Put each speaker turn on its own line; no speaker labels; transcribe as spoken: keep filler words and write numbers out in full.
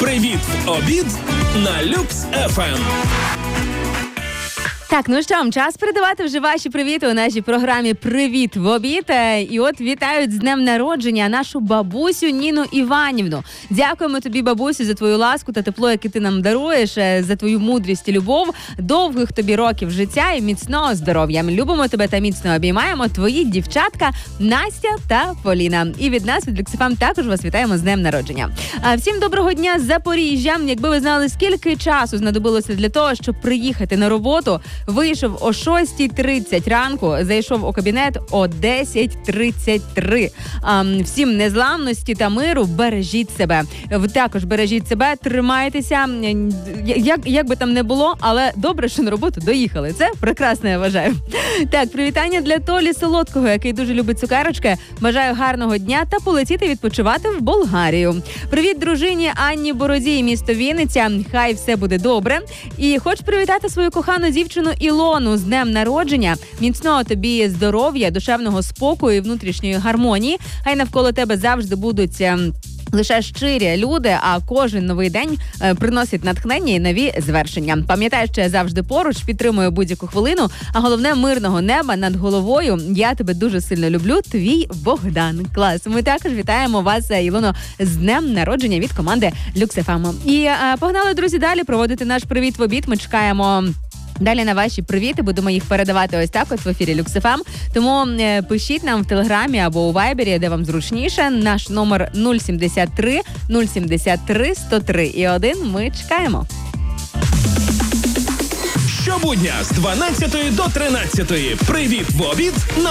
Привіт в обід на Люкс еф ем.
Так, ну що, час передавати вже ваші привіти у нашій програмі «Привіт в обід». І от вітають з днем народження нашу бабусю Ніну Іванівну. Дякуємо тобі, бабусю, за твою ласку та тепло, яке ти нам даруєш, за твою мудрість і любов. Довгих тобі років життя і міцного здоров'я. Ми любимо тебе та міцно обіймаємо. Твої дівчатка Настя та Поліна. І від нас, від Люкс еф ем, також вас вітаємо з днем народження. А всім доброго дня з Запоріжжя. Якби ви знали, скільки часу знадобилося для того, щоб приїхати на роботу, вийшов о шостій тридцять ранку, зайшов у кабінет о десять тридцять три. Всім незламності та миру, бережіть себе. Ви також бережіть себе, тримайтеся. Як, як би там не було, але добре, що на роботу доїхали. Це прекрасно, я вважаю. Так, привітання для Толі Солодкого, який дуже любить цукерочки. Бажаю гарного дня та полетіти відпочивати в Болгарію. Привіт дружині Анні Бородій, місто Вінниця. Хай все буде добре. І хочу привітати свою кохану дівчину Ілону з днем народження. Міцного тобі здоров'я, душевного спокою і внутрішньої гармонії. Хай навколо тебе завжди будуть лише щирі люди, а кожен новий день е, приносить натхнення і нові звершення. Пам'ятай, що я завжди поруч, підтримую будь-яку хвилину, а головне мирного неба над головою. Я тебе дуже сильно люблю, твій Богдан. Клас. Ми також вітаємо вас, Ілоно, з днем народження від команди Люкс еф ем. І е, погнали, друзі, далі проводити наш привіт в обід. Ми чекаємо далі на ваші привіти, будемо їх передавати ось так от в ефірі Люкс еф ем. Тому е, пишіть нам в Телеграмі або у Вайбері, де вам зручніше. Наш номер нуль сімдесят три нуль сімдесят три сто три і один. Ми чекаємо.
Щобудня з дванадцятої до тринадцятої. Привіт в обід на